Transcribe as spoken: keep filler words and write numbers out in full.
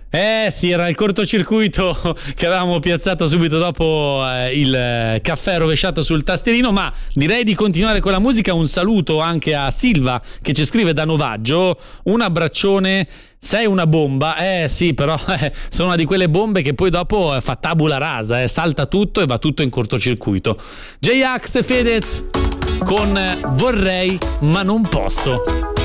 Eh sì, era il cortocircuito che avevamo piazzato subito dopo eh, il caffè rovesciato sul tastierino, ma direi di continuare con la musica. Un saluto anche a Silva che ci scrive da Novaggio, un abbraccione. Sei una bomba, eh sì, però eh, sono una di quelle bombe che poi dopo eh, fa tabula rasa, eh, salta tutto e va tutto in cortocircuito. J-Ax e Fedez con Vorrei ma non posso.